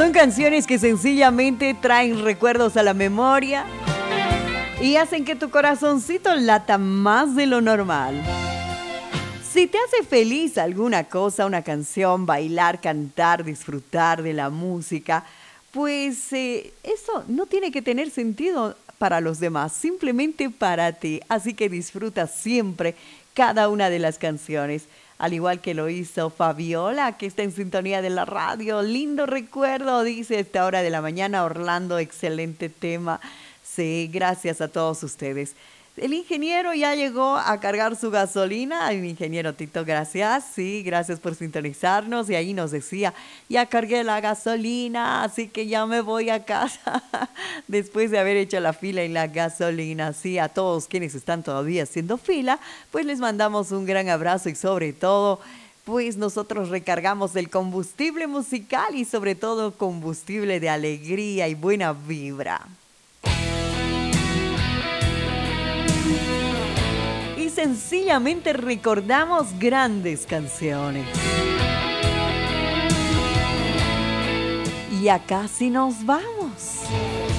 Son canciones que sencillamente traen recuerdos a la memoria y hacen que tu corazoncito lata más de lo normal. Si te hace feliz alguna cosa, una canción, bailar, cantar, disfrutar de la música, pues eso no tiene que tener sentido para los demás, simplemente para ti. Así que disfruta siempre cada una de las canciones, al igual que lo hizo Fabiola, que está en sintonía de la radio. Lindo recuerdo, dice, a esta hora de la mañana, Orlando, excelente tema. Sí, gracias a todos ustedes. El ingeniero ya llegó a cargar su gasolina. El ingeniero Tito, gracias. Sí, gracias por sintonizarnos. Y ahí nos decía, ya cargué la gasolina, así que ya me voy a casa. Después de haber hecho la fila en la gasolina. Sí, a todos quienes están todavía haciendo fila, pues les mandamos un gran abrazo y sobre todo, pues nosotros recargamos el combustible musical y sobre todo combustible de alegría y buena vibra. Y sencillamente recordamos grandes canciones. Y ya casi nos vamos.